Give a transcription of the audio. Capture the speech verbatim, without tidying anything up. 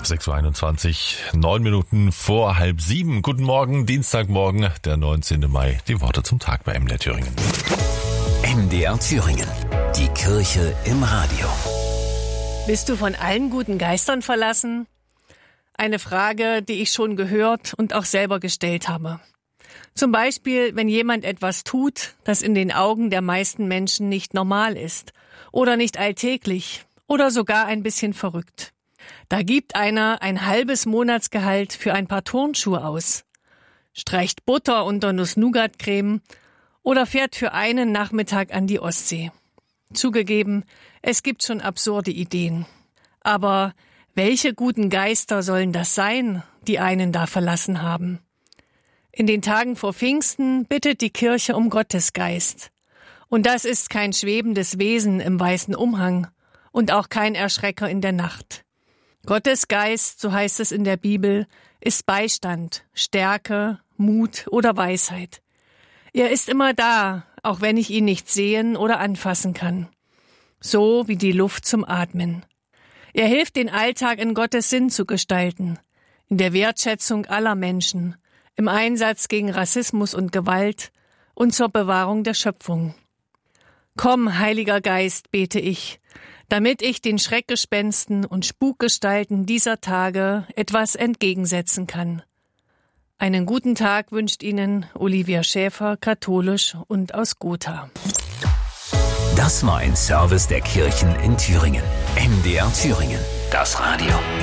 sechs Uhr einundzwanzig, neun Minuten vor halb sieben. Guten Morgen, Dienstagmorgen, der neunzehnten Mai. Die Worte zum Tag bei M D R Thüringen. M D R Thüringen, die Kirche im Radio. Bist du von allen guten Geistern verlassen? Eine Frage, die ich schon gehört und auch selber gestellt habe. Zum Beispiel, wenn jemand etwas tut, das in den Augen der meisten Menschen nicht normal ist oder nicht alltäglich oder sogar ein bisschen verrückt. Da gibt einer ein halbes Monatsgehalt für ein paar Turnschuhe aus, streicht Butter unter Nuss-Nougat-Creme oder fährt für einen Nachmittag an die Ostsee. Zugegeben, es gibt schon absurde Ideen. Aber welche guten Geister sollen das sein, die einen da verlassen haben? In den Tagen vor Pfingsten bittet die Kirche um Gottes Geist. Und das ist kein schwebendes Wesen im weißen Umhang und auch kein Erschrecker in der Nacht. Gottes Geist, so heißt es in der Bibel, ist Beistand, Stärke, Mut oder Weisheit. Er ist immer da, auch wenn ich ihn nicht sehen oder anfassen kann. So wie die Luft zum Atmen. Er hilft, den Alltag in Gottes Sinn zu gestalten, in der Wertschätzung aller Menschen, im Einsatz gegen Rassismus und Gewalt und zur Bewahrung der Schöpfung. Komm, Heiliger Geist, bete ich, damit ich den Schreckgespensten und Spukgestalten dieser Tage etwas entgegensetzen kann. Einen guten Tag wünscht Ihnen Olivia Schäfer, katholisch und aus Gotha. Das war ein Service der Kirchen in Thüringen. M D R Thüringen, das Radio.